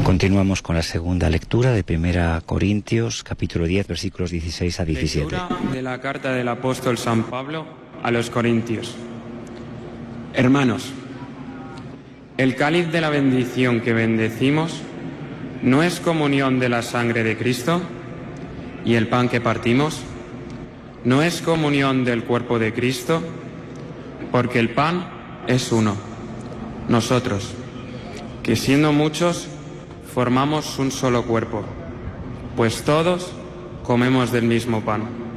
Continuamos con la segunda lectura de 1 Corintios, capítulo 10, versículos 16 a 17. Lectura de la carta del apóstol San Pablo a los Corintios. Hermanos, el cáliz de la bendición que bendecimos ¿no es comunión de la sangre de Cristo? ¿Y el pan que partimos no es comunión del cuerpo de Cristo? Porque el pan es uno. Nosotros, que siendo muchos, formamos un solo cuerpo, pues todos comemos del mismo pan.